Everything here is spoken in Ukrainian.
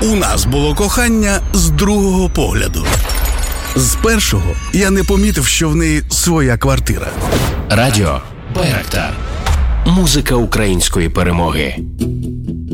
У нас було кохання з другого погляду. З першого я не помітив, що в неї своя квартира. Радіо Байрактар. Музика української перемоги.